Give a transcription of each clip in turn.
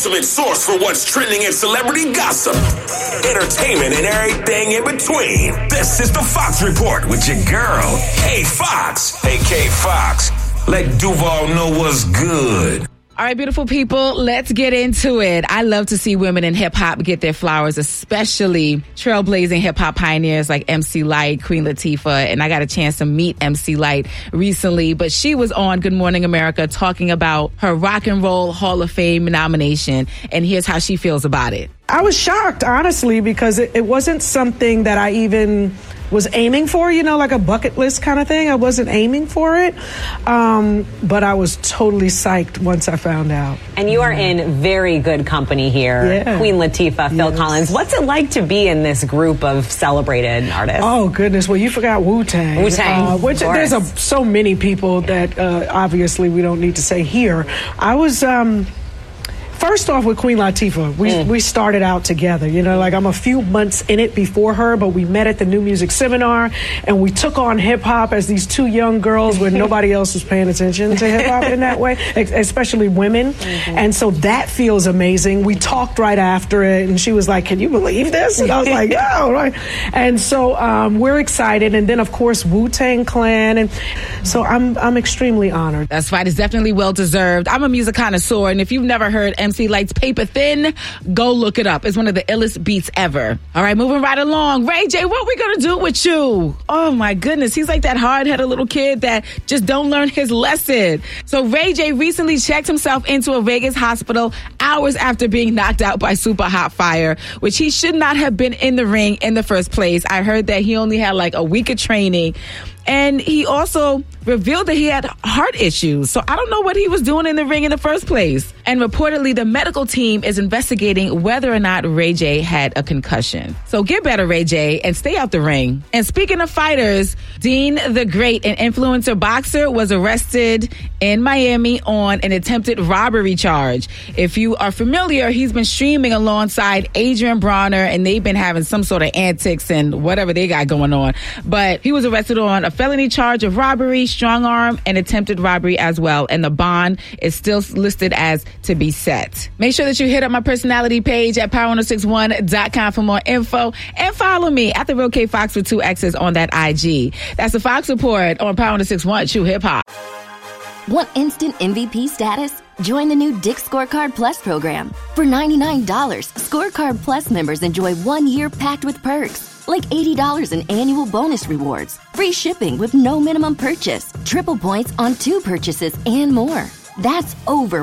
ultimate source for what's trending in celebrity gossip, entertainment, and everything in between. This is the Fox Report with your girl, Kay Fox. Hey, Kay Fox, let Duval know what's good. All right, beautiful people, let's get into it. I love to see women in hip-hop get their flowers, especially trailblazing hip-hop pioneers like MC Lyte, Queen Latifah, and I got a chance to meet MC Lyte recently, but she was on Good Morning America talking about her Rock and Roll Hall of Fame nomination, and here's how she feels about it. I was shocked, honestly, because it wasn't something that I even was aiming for, like a bucket list kind of thing. I wasn't aiming for it, but I was totally psyched once I found out. And you are in very good company here. Yeah. Queen Latifah, Phil Collins. What's it like to be in this group of celebrated artists? Oh, goodness. Well, you forgot Wu-Tang. Wu-Tang, which there's so many people that obviously we don't need to say here. I was... First off, with Queen Latifah, we started out together. I'm a few months in it before her, but we met at the New Music Seminar, and we took on hip-hop as these two young girls when nobody else was paying attention to hip-hop in that way, especially women. And so that feels amazing. We talked right after it, and she was like, "Can you believe this?" And I was like, "Yeah, right." And so we're excited. And then, of course, Wu-Tang Clan. And so I'm extremely honored. That's right. It's definitely well-deserved. I'm a music connoisseur, and if you've never heard MC Lyte's Paper Thin, go look it up. It's one of the illest beats ever. All right, moving right along. Ray J, what we gonna do with you? Oh my goodness, he's like that hard-headed little kid that just don't learn his lesson. So Ray J recently checked himself into a Vegas hospital hours after being knocked out by Super Hot Fire, which he should not have been in the ring in the first place. I heard that he only had like a week of training. And he also revealed that he had heart issues. So I don't know what he was doing in the ring in the first place. And reportedly, the medical team is investigating whether or not Ray J had a concussion. So get better, Ray J, and stay out the ring. And speaking of fighters, Dean the Great, an influencer boxer, was arrested in Miami on an attempted robbery charge. If you are familiar, he's been streaming alongside Adrian Bronner, and they've been having some sort of antics and whatever they got going on. But he was arrested on a felony charge of robbery, strong arm, and attempted robbery as well. And the bond is still listed as to be set. Make sure that you hit up my personality page at power1061.com for more info. And follow me at The Real Kay Fox with 2 X's on that IG. That's the Fox Report on Power 1061 True Hip Hop. Want instant MVP status? Join the new Dick's Scorecard Plus program. For $99, Scorecard Plus members enjoy 1 year packed with perks. Like $80 in annual bonus rewards, free shipping with no minimum purchase, triple points on 2 purchases, and more. That's over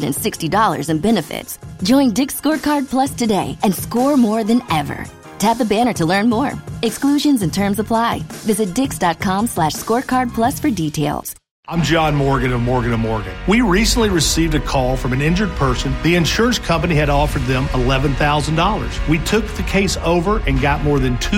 $160 in benefits. Join Dick's Scorecard Plus today and score more than ever. Tap the banner to learn more. Exclusions and terms apply. Visit Dix.com/scorecard plus for details. I'm John Morgan of Morgan & Morgan. We recently received a call from an injured person. The insurance company had offered them $11,000. We took the case over and got more than $2